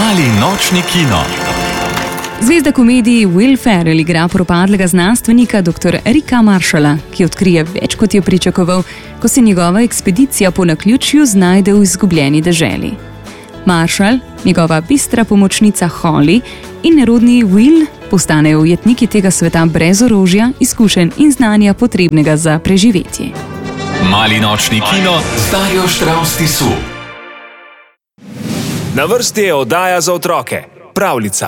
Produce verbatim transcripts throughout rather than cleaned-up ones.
Mali nočni kino. Zvezda komediji Will Ferrell igra propadlega znanstvenika dr. Ricka Marshalla, ki odkrije več, kot je pričakoval, ko se njegova ekspedicija po naključju znajde v izgubljeni deželi. Marshall, njegova bistra pomočnica Holly in nerodni Will postanejo ujetniki tega sveta brez orožja, izkušenj in znanja potrebnega za preživetje. Mali nočni kino z Darjo Štravs Tisu. Na vrsti je oddaja za otroke, pravljica.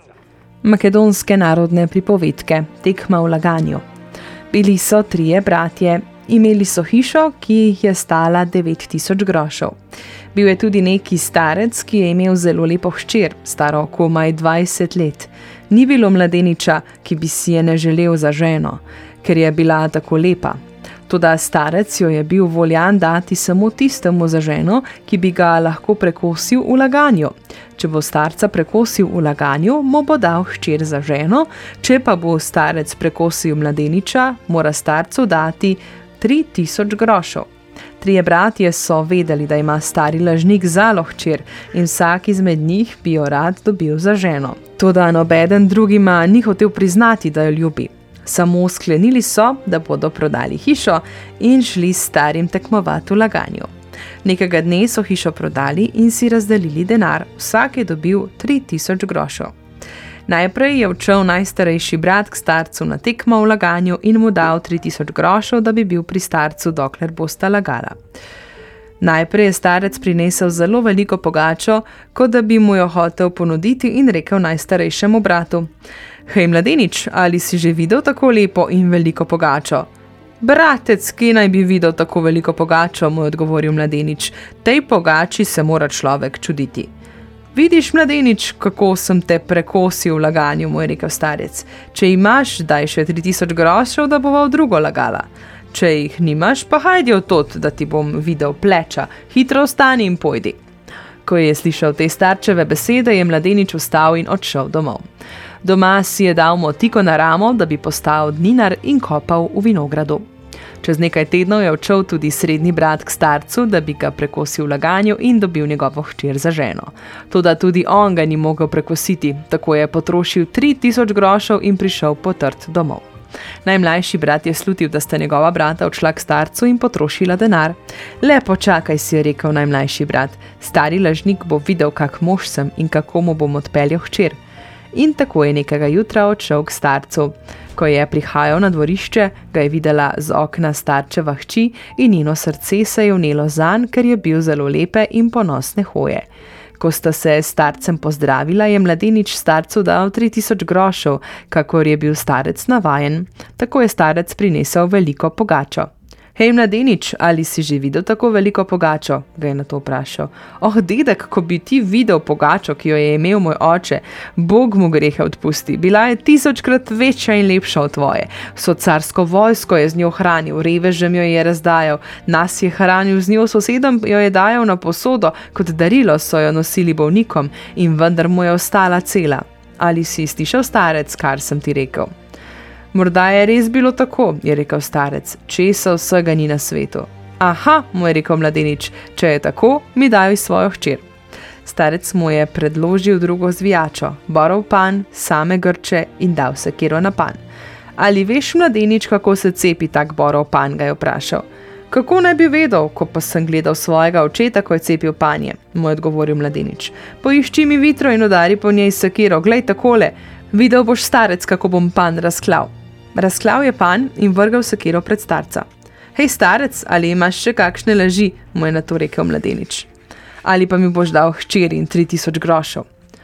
Makedonske narodne pripovedke, tekma v laganju. Bili so trije bratje, imeli so hišo, ki jih je stala devet tisoč grošev. Bil je tudi neki starec, ki je imel zelo lepo hčer, staro komaj dvajset let. Ni bilo mladeniča, ki bi si je ne želel za ženo, ker je bila tako lepa. Toda starec jo je bil voljan dati samo tistemu za ženo, ki bi ga lahko prekosil v laganju. Če bo starca prekosil v laganju, mu bo dal hčer za ženo, če pa bo starec prekosil mladeniča, mora starcu dati tri tisoč grošev. Trije bratje so vedeli, da ima stari lažnik zalo hčer in vsak izmed njih bi jo rad dobil za ženo. Toda nobeden drugima ni hotel priznati, da jo ljubi. Samo sklenili so, da bodo prodali hišo in šli s starim tekmovati v laganju. Nekega dne so hišo prodali in si razdelili denar, vsak je dobil tri tisoč grošev. Najprej je odšel najstarejši brat k starcu na tekmo v laganju in mu dal tri tisoč grošev, da bi bil pri starcu, dokler bosta lagala. Najprej je starec prinesel zelo veliko pogačo, kot da bi mu jo hotel ponuditi in rekel najstarejšemu bratu: Hej, mladenič, ali si že videl tako lepo in veliko pogačo? Bratec, ki naj bi videl tako veliko pogačo, mu je odgovoril mladenič. Tej pogači se mora človek čuditi. Vidiš, mladenič, kako sem te prekosil v laganju, mu je rekel starec. Če imaš, daj še tri tisoč grošev, da bova v drugo lagala. Če jih nimaš, pa hajdi otot, da ti bom videl pleča. Hitro vstani in pojdi. Ko je slišal te starčeve besede, je mladenič vstal in odšel domov. Doma si je dal motiko na ramo, da bi postal dninar in kopal v vinogradu. Čez nekaj tednov je odšel tudi srednji brat k starcu, da bi ga prekosil v laganju in dobil njegovo hčer za ženo. Toda tudi on ga ni mogel prekositi, tako je potrošil tri tisoč grošev in prišel potrt domov. Najmlajši brat je slutil, da sta njegova brata odšla k starcu in potrošila denar. Le počakaj, si je rekel najmlajši brat. Stari lažnik bo videl, kak mož sem in kako mu bom odpeljal hčer. In tako je nekega jutra odšel k starcu. Ko je prihajal na dvorišče, ga je videla z okna starčeva hči in njeno srce se je vnelo zanj, ker je bil zelo lepe in ponosne hoje. Ko sta se s starcem pozdravila, je mladenič starcu dal tri tisoč grošev, kakor je bil starec navajen. Tako je starec prinesel veliko pogačo. Hej, mladenič, ali si že videl tako veliko pogačo? Ga je na to vprašal. Oh, dedek, ko bi ti videl pogačo, ki jo je imel moj oče, Bog mu grehe odpusti. Bila je tisočkrat večja in lepša od tvoje. Vso carsko vojsko je z njo hranil, revežem jo je razdajal, nas je hranil z njo, sosedom jo je dajal na posodo, kot darilo so jo nosili bolnikom in vendar mu je ostala cela. Ali si slišal, starec, kar sem ti rekel? Morda je res bilo tako, je rekel starec, česa vsega ni na svetu. Aha, mu je rekel mladenič, če je tako, mi daj svojo hčer. Starec mu je predložil drugo zvijačo, borov pan, same grče in dal sekiro na pan. Ali veš, mladenič, kako se cepi tak borov pan, ga je vprašal. Kako naj bi vedel, ko pa sem gledal svojega očeta, ko je cepil panje, mu je odgovoril mladenič. Poišči mi vitro in udari po njej sekiro, glej takole, videl boš, starec, kako bom pan razklal. Razklal je pan in vrgal sekiro pred starca. Hej, starec, ali imaš še kakšne laži, mu je na to rekel mladenič. Ali pa mi boš dal hčer in tri tisoč grošev.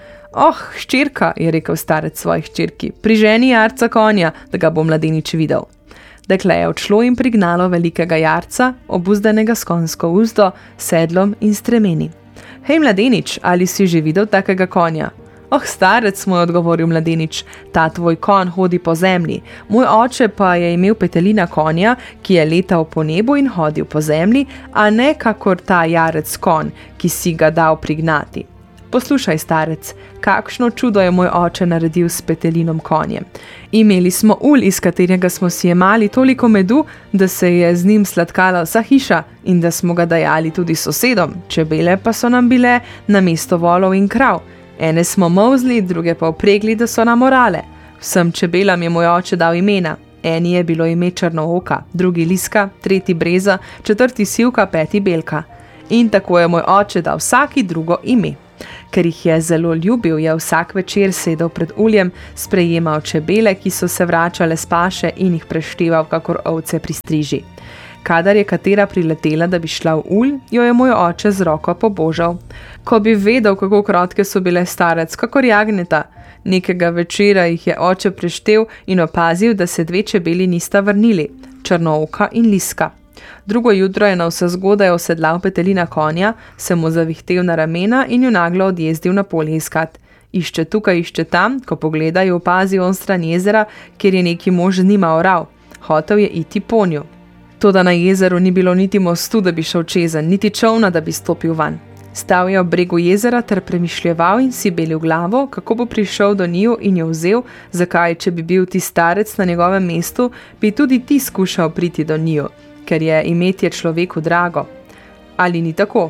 Oh, hčerka, je rekel starec svoji hčerki, priženi jarca konja, da ga bo mladenič videl. Dekle je odšlo in prignalo velikega jarca, obuzdanega s konjsko uzdo, sedlom in stremeni. Hej, mladenič, ali si že videl takega konja? Oh, starec, mu je odgovoril mladenič, ta tvoj konj hodi po zemlji. Moj oče pa je imel petelina konja, ki je letal po nebu in hodil po zemlji, a ne kakor ta jarec konj, ki si ga dal prignati. Poslušaj, starec, kakšno čudo je moj oče naredil s petelinom konjem. Imeli smo ul, iz katerega smo si jemali toliko medu, da se je z njim sladkala vsa hiša in da smo ga dajali tudi sosedom, čebele pa so nam bile na mesto volov in krav. Ene smo molzli, druge pa opregli, da so nam orale. Vsem čebelam je moj oče dal imena. Eni je bilo ime Črnooka, drugi Liska, tretji Breza, četrti Sivka, peti Belka. In tako je moj oče dal vsaki drugo ime. Ker jih je zelo ljubil, je vsak večer sedel pred uljem, sprejemal čebele, ki so se vračale s paše in jih prešteval kakor ovce pri striži. Kadar je katera priletela, da bi šla v ulj, jo je moj oče z roko pobožal. Ko bi vedel, kako krotke so bile starec, kakor jagneta, nekega večera jih je oče preštel in opazil, da se dve čebeli nista vrnili, Črnooka in Liska. Drugo jutro je na vse zgodaj osedlal petelina konja, se mu zavihtel na ramena in jo naglo odjezdil na polje iskat. Išče tukaj, išče tam, ko pogleda, je opazil on stran jezera, kjer je neki mož z njima oral. Hotel je iti po njo. Toda na jezeru ni bilo niti mostu, da bi šel čezen, niti čolna, da bi stopil van. Stal je ob bregu jezera ter premišljeval in si belil glavo, kako bo prišel do njiju in jo vzel, zakaj, če bi bil ti starec na njegovem mestu, bi tudi ti skušal priti do njiju, ker je imetje človeku drago. Ali ni tako?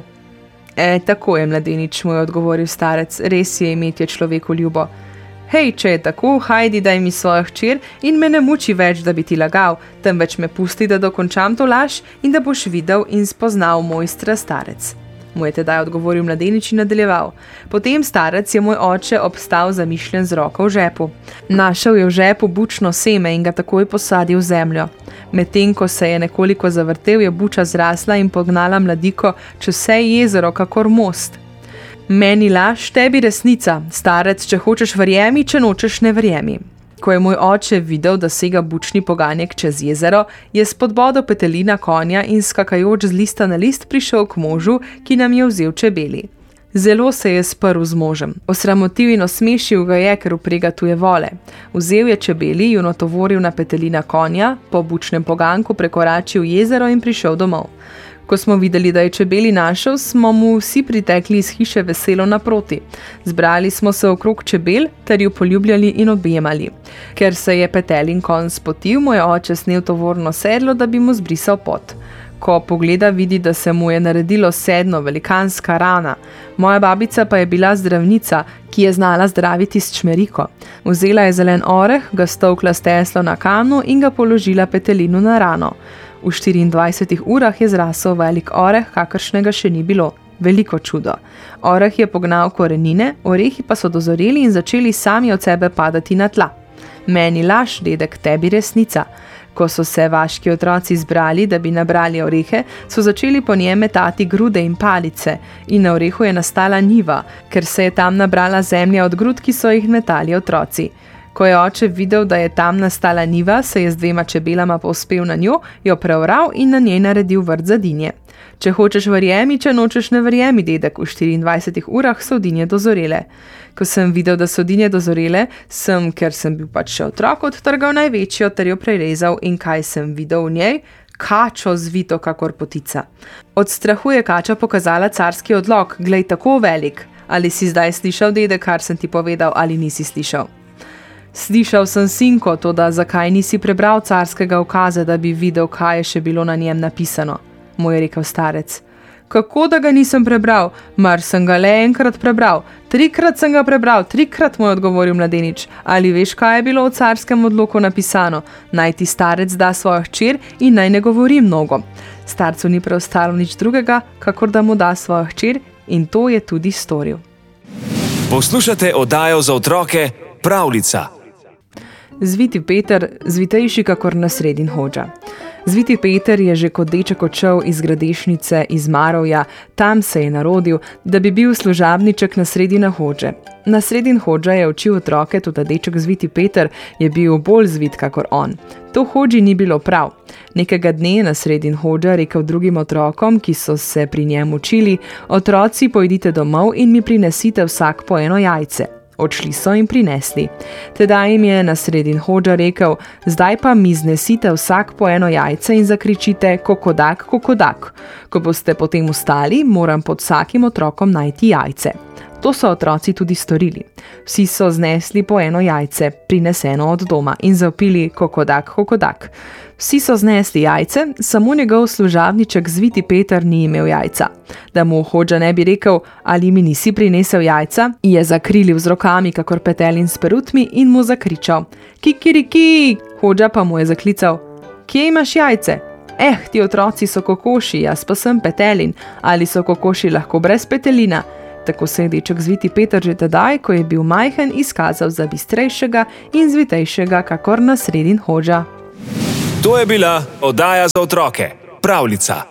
E, tako je, mladenič, mu je odgovoril starec, res je imetje človeku ljubo. Hej, če je tako, hajdi, daj mi svojo hčer in me ne muči več, da bi ti lagal, temveč me pusti, da dokončam to laž in da boš videl in spoznal mojstra starec. Mu je tedaj odgovoril mladenič in nadaljeval. Potem starec je moj oče obstal zamišljen z roko v žepu. Našel je v žepu bučno seme in ga takoj posadil v zemljo. Medtem ko se je nekoliko zavrtel, je buča zrasla in pognala mladiko čez vse jezero kakor most. Meni laž, tebi resnica, starec, če hočeš verjemi, če nočeš ne verjemi. Ko je moj oče videl, da sega bučni poganjek čez jezero, je spodbodel petelina konja in skakajoč z lista na list prišel k možu, ki nam je vzel čebeli. Zelo se je sprl z možem. Osramotil in osmešil ga je, ker uprega tuje vole. Vzel je čebeli, jo natovoril na petelina konja, po bučnem poganku prekoračil jezero in prišel domov. Ko smo videli, da je čebeli našel, smo mu vsi pritekli iz hiše veselo naproti. Zbrali smo se okrog čebel ter ju poljubljali in objemali. Ker se je petelin konj spotil, mu je oče snel tovorno sedlo, da bi mu zbrisal pot. Ko pogleda, vidi, da se mu je naredilo sedno velikanska rana. Moja babica pa je bila zdravnica, ki je znala zdraviti s čmeriko. Vzela je zelen oreh, ga stolkla s teslo na kamnu in ga položila petelinu na rano. V štiriindvajsetih urah je zrasel velik oreh, kakršnega še ni bilo. Veliko čudo. Oreh je pognal korenine, orehi pa so dozoreli in začeli sami od sebe padati na tla. Meni laž, dedek, tebi resnica. Ko so se vaški otroci zbrali, da bi nabrali orehe, so začeli po njem metati grude in palice in na orehu je nastala njiva, ker se je tam nabrala zemlja od grud, ki so jih metali otroci. Ko je oče videl, da je tam nastala njiva, se je z dvema čebelama povzpel na njo, jo preoral in na njej naredil vrt za dinje. Če hočeš verjemi, če nočeš ne verjemi, dedek, v štiriindvajsetih urah so dinje dozorele. Ko sem videl, da so dinje dozorele, sem, ker sem bil pač še otrok, odtrgal največjo ter jo prerezal in kaj sem videl v njej? Kačo zvito kakor potica. Od strahu je kača pokazala carski odlok, glej, tako velik. Ali si zdaj slišal, dedek, kar sem ti povedal, ali nisi slišal? Slišal sem, sinko, toda zakaj nisi prebral carskega ukaza, da bi videl, kaj je še bilo na njem napisano, mu je rekel starec. Kako da ga nisem prebral? Mar sem ga le enkrat prebral. Trikrat sem ga prebral, trikrat, mu je odgovoril mladenič. Ali veš, kaj je bilo v carskem odloku napisano? Naj ti starec da svojo hčer in naj ne govori mnogo. Starcu ni preostalo nič drugega, kakor da mu da svojo hčer in to je tudi storil. Poslušate oddajo za otroke Pravljica. Zviti Peter, zvitejši kakor nasredin hodža. Zviti Peter je že kot deček odšel iz Gradešnice, iz Marovja, tam se je narodil, da bi bil služabniček nasredina hodže. Nasredin hodža je učil otroke, tudi deček Zviti Peter je bil bolj zvit kakor on. To hodži ni bilo prav. Nekega dne je nasredin hodža rekel drugim otrokom, ki so se pri njem učili, otroci, pojdite domov in mi prinesite vsak po eno jajce. Odšli so in prinesli. Tedaj jim je nasredin hodža rekel, zdaj pa mi znesite vsak po eno jajce in zakričite kokodak, kokodak. Ko boste potem ustali, moram pod vsakim otrokom najti jajce. To so otroci tudi storili. Vsi so znesli po eno jajce, prineseno od doma, in zavpili kokodak, kokodak. Vsi so znesli jajce, samo njegov služabniček zviti Peter ni imel jajca. Da mu Hodža ne bi rekel, ali mi nisi prinesel jajca, je zakrilil z rokami kakor petelin s perutmi in mu zakričal: Kikiriki! Hodža pa mu je zaklical: Kje imaš jajce? Eh, ti otroci so kokoši, jaz pa sem petelin. Ali so kokoši lahko brez petelina? Tako se je deček zviti Peter že tedaj, ko je bil majhen, izkazal za bistrejšega in zvitejšega kakor na sredin Hodža. To je bila oddaja za otroke, Pravljica.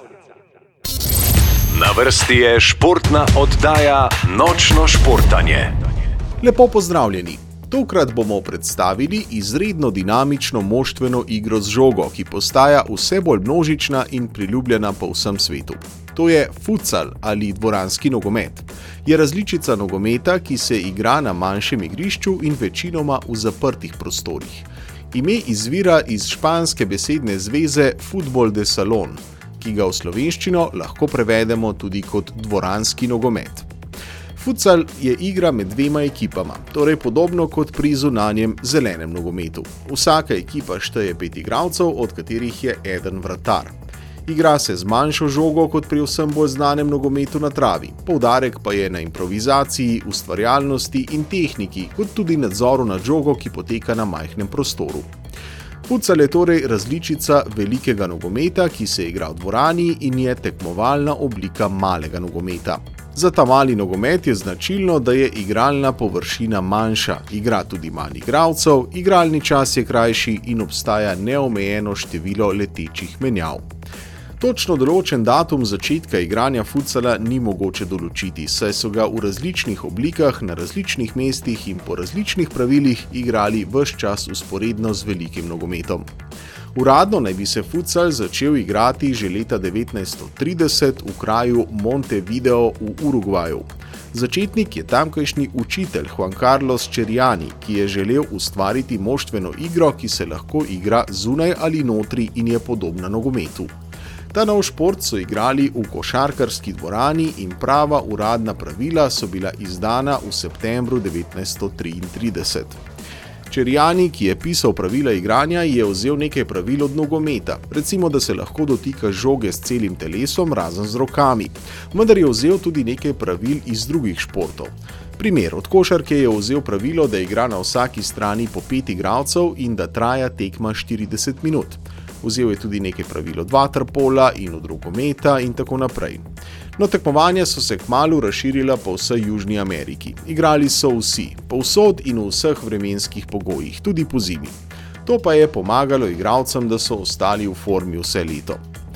Na vrsti je športna oddaja Nočno športanje. Lepo pozdravljeni. Tokrat bomo predstavili izredno dinamično moštveno igro z žogo, ki postaja vse bolj množična in priljubljena po vsem svetu. To je futsal ali dvoranski nogomet. Je različica nogometa, ki se igra na manjšem igrišču in večinoma v zaprtih prostorih. Ime izvira iz španske besedne zveze Fútbol de salón, ki ga v slovenščino lahko prevedemo tudi kot dvoranski nogomet. Futsal je igra med dvema ekipama, torej podobno kot pri zunanjem zelenem nogometu. Vsaka ekipa šteje pet igralcev, od katerih je eden vratar. Igra se z manjšo žogo kot pri vsem bolj znanem nogometu na travi. Poudarek pa je na improvizaciji, ustvarjalnosti in tehniki, kot tudi nadzoru nad žogo, ki poteka na majhnem prostoru. Futsal je torej različica velikega nogometa, ki se igra v dvorani in je tekmovalna oblika malega nogometa. Za ta mali nogomet je značilno, da je igralna površina manjša, igra tudi manj igralcev, igralni čas je krajši in obstaja neomejeno število letečih menjav. Točno določen datum začetka igranja futsala ni mogoče določiti, saj so ga v različnih oblikah, na različnih mestih in po različnih pravilih igrali ves čas vzporedno z velikim nogometom. Uradno naj bi se futsal začel igrati že leta devetnajststo trideset v kraju Montevideo v Urugvaju. Začetnik je tamkajšnji učitelj Juan Carlos Čeriani, ki je želel ustvariti moštveno igro, ki se lahko igra zunaj ali notri in je podobna nogometu. Ta nov šport so igrali v košarkarski dvorani in prava uradna pravila so bila izdana v septembru devetnajststo triintrideset. Čeriani, ki je pisal pravila igranja, je vzel nekaj pravil od nogometa, recimo, da se lahko dotika žoge s celim telesom, razen z rokami, vendar je vzel tudi nekaj pravil iz drugih športov. Primer, od košarke je vzel pravilo, da igra na vsaki strani po pet igralcev in da traja tekma štirideset minut. Vzel je tudi nekaj pravil od vaterpola in od rogometa in tako naprej. No, tekmovanja so se kmalu razširila po vsej Južni Ameriki. Igrali so vsi, povsod in v vseh vremenskih pogojih, tudi po zimi. To pa je pomagalo igralcem, da so ostali v formi vse leto.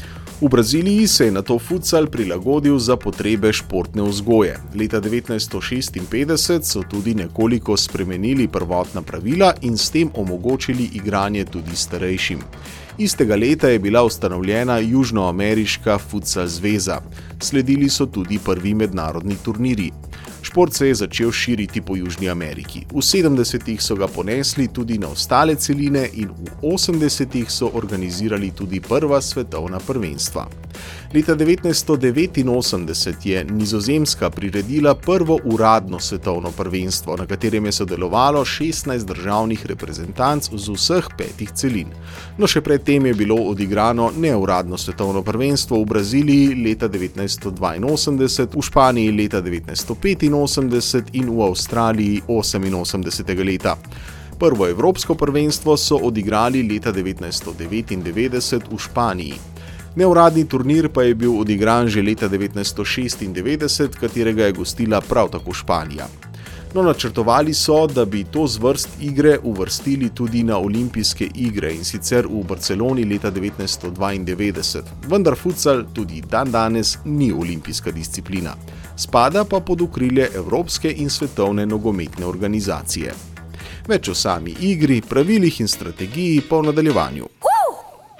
V Braziliji se je nato futsal prilagodil za potrebe športne vzgoje. Leta devetnajststo šestinpetdeset so tudi nekoliko spremenili prvotna pravila in s tem omogočili igranje tudi starejšim. Istega leta je bila ustanovljena Južnoameriška futsal zveza. Sledili so tudi prvi mednarodni turnirji. Šport se je začel širiti po Južni Ameriki. V sedemdesetih so ga ponesli tudi na ostale celine in v osemdesetih so organizirali tudi prva svetovna prvenstva. Leta devetnajststo devetinosemdeset je Nizozemska priredila prvo uradno svetovno prvenstvo, na katerem je sodelovalo šestnajst državnih reprezentanc z vseh petih celin. No, še pred tem je bilo odigrano neuradno svetovno prvenstvo v Braziliji leta devetnajststo dvainosemdeset, v Španiji leta devetnajststo petinosemdeset in v Avstraliji oseminosemdesetega leta. Prvo evropsko prvenstvo so odigrali leta devetnajststo devetindevetdeset v Španiji. Neuradni turnir pa je bil odigran že leta devetnajststo šestindevetdeset, katerega je gostila prav tako Španija. No, načrtovali so, da bi to zvrst igre uvrstili tudi na olimpijske igre in sicer v Barceloni leta devetnajststo dvaindevetdeset, vendar futsal tudi dandanes ni olimpijska disciplina. Spada pa pod okrilje Evropske in svetovne nogometne organizacije. Več o sami igri, pravilih in strategiji pa v nadaljevanju.